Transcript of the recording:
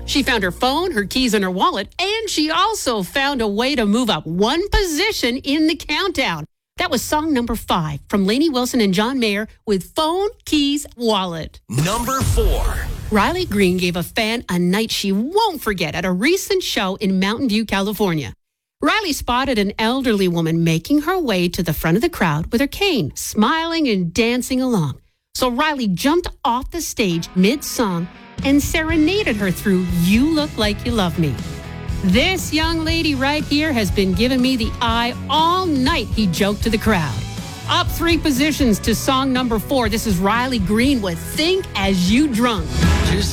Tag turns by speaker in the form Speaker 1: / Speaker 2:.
Speaker 1: She found her phone, her keys, and her wallet, and she also found a way to move up one position in the countdown. That was song number 5 from Lainey Wilson and John Mayer with Phone, Keys, Wallet.
Speaker 2: Number 4.
Speaker 1: Riley Green gave a fan a night she won't forget at a recent show in Mountain View, California. Riley spotted an elderly woman making her way to the front of the crowd with her cane, smiling and dancing along. So Riley jumped off the stage mid-song and serenaded her through You Look Like You Love Me. This young lady right here has been giving me the eye all night, he joked to the crowd. Up 3 positions to song number 4. This is Riley Green with Think As You Drunk.
Speaker 2: Just